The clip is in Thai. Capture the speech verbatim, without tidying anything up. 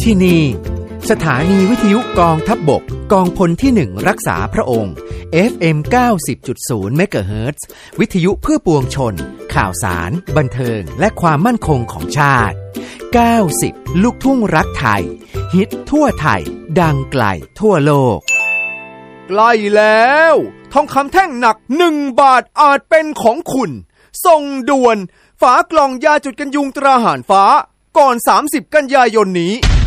ที่นี่สถานีวิทยุกองทัพบกกองพลที่หนึ่งรักษาพระองค์ เอฟ เอ็ม เก้าสิบจุดศูนย์ เมกะเฮิรตซ์ วิทยุเพื่อปวงชนข่าวสารบันเทิงและความมั่นคงของชาติเก้าสิบลูกทุ่งรักไทยฮิตทั่วไทยดังไกลทั่วโลกใกล้แล้วทองคำแท่งหนักหนึ่งบาทอาจเป็นของคุณส่งด่วนฝากล่องยาจุดกันยุงตราหารฟ้าก่อนสามสิบกันยายนนี้